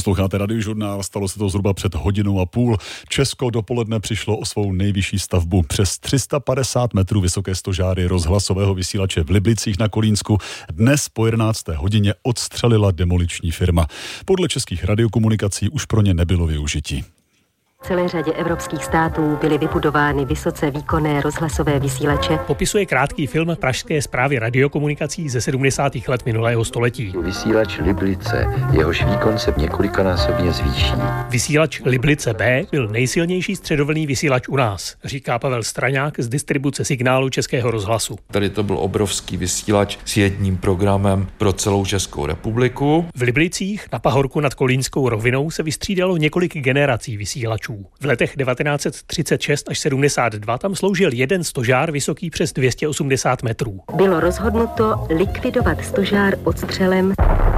Posloucháte Radiožurnál, stalo se to zhruba před hodinou a půl. Česko dopoledne přišlo o svou nejvyšší stavbu. Přes 350 metrů vysoké stožáry rozhlasového vysílače v Liblicích na Kolínsku dnes po 11. hodině odstřelila demoliční firma. Podle českých radiokomunikací už pro ně nebylo využití. V celé řadě evropských států byly vybudovány vysoce výkonné rozhlasové vysílače. Popisuje krátký film Pražské správy radiokomunikací ze 70. let minulého století. Vysílač Liblice, jehož výkon se několikanásobně zvýší. Vysílač Liblice B byl nejsilnější středovlnný vysílač u nás, říká Pavel Straňák z distribuce signálu Českého rozhlasu. Tady to byl obrovský vysílač s jedním programem pro celou Českou republiku. V Liblicích na pahorku nad Kolínskou rovinou se vystřídalo několik generací vysílačů. V letech 1936 až 72 tam sloužil jeden stožár vysoký přes 280 metrů. Bylo rozhodnuto likvidovat stožár odstřelem.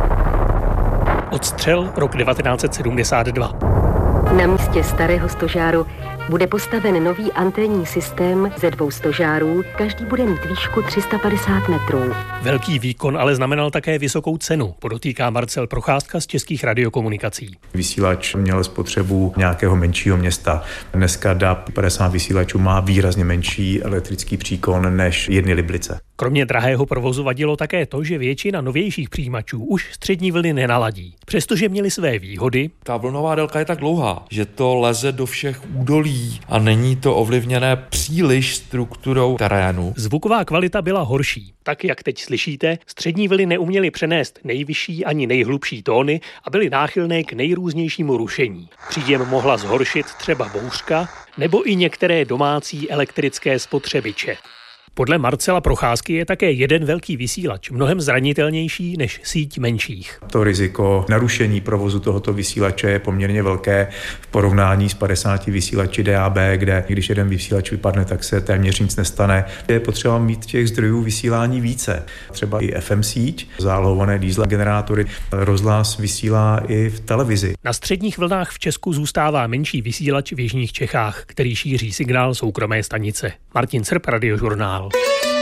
Odstřel rok 1972. Na místě starého stožáru bude postaven nový anténní systém ze 2 stožárů, každý bude mít výšku 350 metrů. Velký výkon ale znamenal také vysokou cenu, podotýká Marcel Procházka z Českých radiokomunikací. Vysílač měl spotřebu nějakého menšího města. Dneska DAB 50 vysílačů má výrazně menší elektrický příkon než jedny Liblice. Kromě drahého provozu vadilo také to, že většina novějších přijímačů už střední vlny nenaladí. Přestože měly své výhody. Ta vlnová délka je tak dlouhá, že to leze do všech údolí a není to ovlivněné příliš strukturou terénu. Zvuková kvalita byla horší. Tak, jak teď slyšíte, střední vlny neuměly přenést nejvyšší ani nejhlubší tóny a byly náchylné k nejrůznějšímu rušení. Příjem mohla zhoršit třeba bouřka nebo i některé domácí elektrické spotřebiče. Podle Marcela Procházky je také jeden velký vysílač mnohem zranitelnější než síť menších. To riziko narušení provozu tohoto vysílače je poměrně velké v porovnání s 50 vysílači DAB, kde když jeden vysílač vypadne, tak se téměř nic nestane. Je potřeba mít těch zdrojů vysílání více. Třeba i FM síť, zálohované diesel generátory, rozhlas vysílá i v televizi. Na středních vlnách v Česku zůstává menší vysílač v jižních Čechách, který šíří signál soukromé stanice. Martin Srb, Radiožurnál.